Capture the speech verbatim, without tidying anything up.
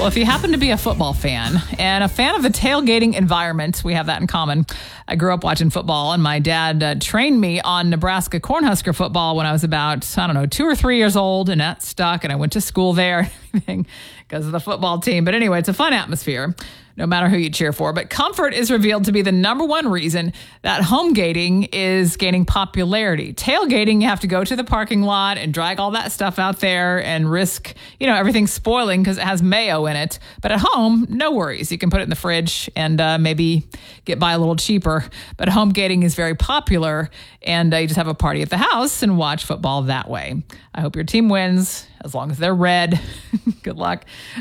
Well, if you happen to be a football fan and a fan of the tailgating environment, we have that in common. I grew up watching football, and my dad uh, trained me on Nebraska Cornhusker football when I was about, I don't know, two or three years old, and that stuck, and I went to school there and everything because of the football team. But anyway, it's a fun atmosphere, no matter who you cheer for. But comfort is revealed to be the number one reason that home gating is gaining popularity. Tailgating, you have to go to the parking lot and drag all that stuff out there and risk, you know, everything spoiling because it has mayo in it. But at home, no worries. You can put it in the fridge and uh, maybe get by a little cheaper. But home gating is very popular, and uh, you just have a party at the house and watch football that way. I hope your team wins, as long as they're red. Good luck.